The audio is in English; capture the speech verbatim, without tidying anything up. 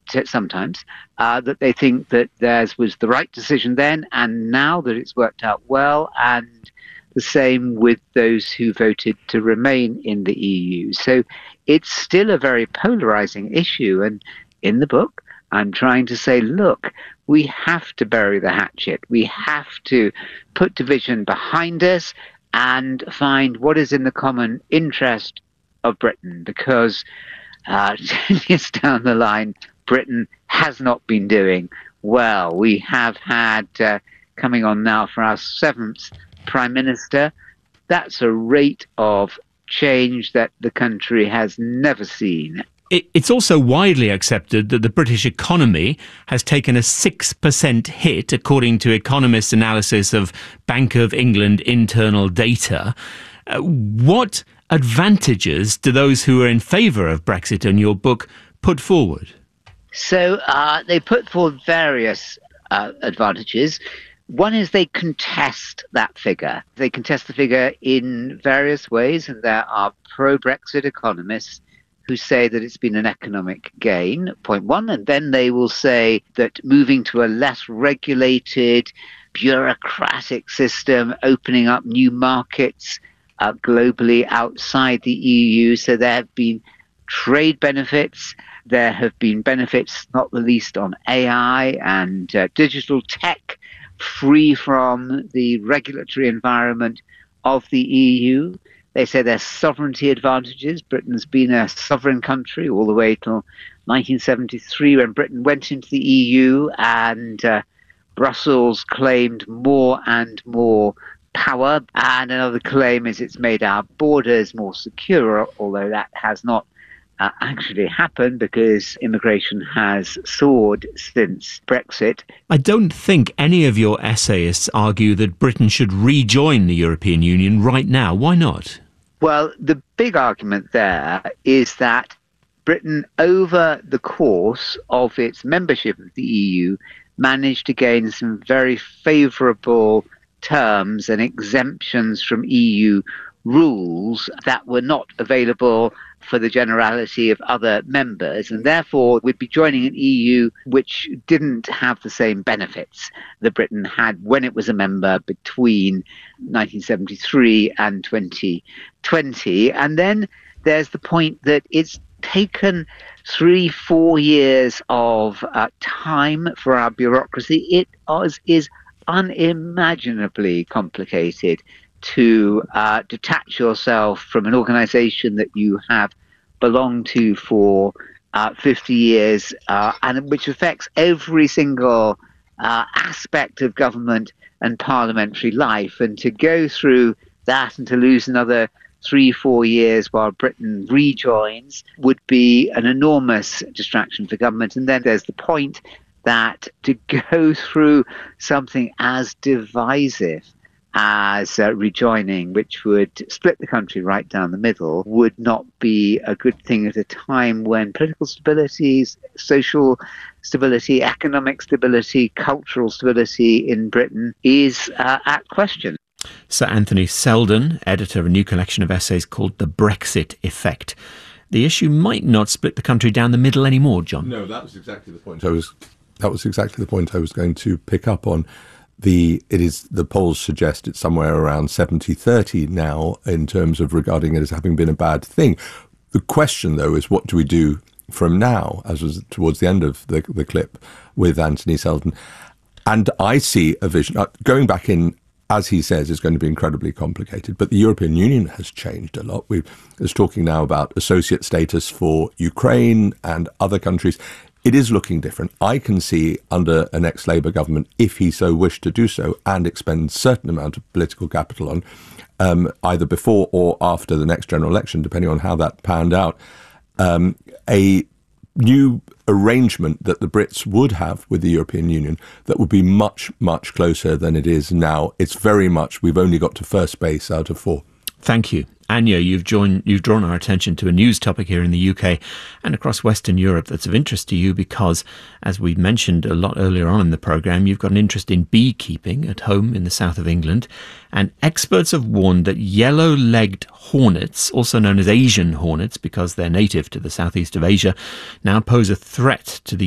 uh, sometimes, uh, that they think that theirs was the right decision then, and now that it's worked out well, and the same with those who voted to remain in the E U. So it's still a very polarizing issue. And in the book, I'm trying to say, look, we have to bury the hatchet. We have to put division behind us and find what is in the common interest of Britain, because uh, ten years down the line, Britain has not been doing well. We have had, uh, coming on now for our seventh Prime Minister, that's a rate of change that the country has never seen. It's also widely accepted that the British economy has taken a six percent hit, according to economists' analysis of Bank of England internal data. Uh, what advantages do those who are in favour of Brexit in your book put forward? So uh, they put forward various uh, advantages. One is they contest that figure. They contest the figure in various ways, and there are pro-Brexit economists who say that it's been an economic gain, point one, and then they will say that moving to a less regulated, bureaucratic system, opening up new markets uh, globally outside the E U, so there have been trade benefits, there have been benefits not the least on A I and uh, digital tech, free from the regulatory environment of the E U. They say there's sovereignty advantages. Britain's been a sovereign country all the way till nineteen seventy-three, when Britain went into the E U, and uh, Brussels claimed more and more power. And another claim is it's made our borders more secure, although that has not uh, actually happened because immigration has soared since Brexit. I don't think any of your essayists argue that Britain should rejoin the European Union right now. Why not? Well, the big argument there is that Britain, over the course of its membership of the E U, managed to gain some very favourable terms and exemptions from E U rules that were not available for the generality of other members, and therefore we'd be joining an E U which didn't have the same benefits that Britain had when it was a member between nineteen seventy-three and twenty twenty. And then there's the point that it's taken three, four years of uh, time for our bureaucracy. It is, is unimaginably complicated to uh, detach yourself from an organisation that you have belonged to for uh, fifty years, uh, and which affects every single uh, aspect of government and parliamentary life. And to go through that and to lose another three, four years while Britain rejoins would be an enormous distraction for government. And then there's the point that to go through something as divisive as uh, rejoining, which would split the country right down the middle, would not be a good thing at a time when political stability, social stability, economic stability, cultural stability in Britain is uh, at question. Sir Anthony Seldon, editor of a new collection of essays called The Brexit Effect. The issue might not split the country down the middle anymore, John. No, that was exactly the point I was that was exactly the point I was going to pick up on. The it is the polls suggest it's somewhere around seventy thirty now in terms of regarding it as having been a bad thing. The question, though, is what do we do from now, as was towards the end of the, the clip with Anthony Seldon. And I see a vision, uh, going back in, as he says, is going to be incredibly complicated. But the European Union has changed a lot. We're talking now about associate status for Ukraine and other countries. It is looking different. I can see under an ex-Labour government, if he so wished to do so and expend a certain amount of political capital on, um, either before or after the next general election, depending on how that panned out, um, a new arrangement that the Brits would have with the European Union that would be much, much closer than it is now. It's very much, we've only got to first base out of four. Thank you. Anya, you've, joined, you've drawn our attention to a news topic here in the U K and across Western Europe that's of interest to you because, as we mentioned a lot earlier on in the programme, you've got an interest in beekeeping at home in the south of England. And experts have warned that yellow-legged hornets, also known as Asian hornets because they're native to the southeast of Asia, now pose a threat to the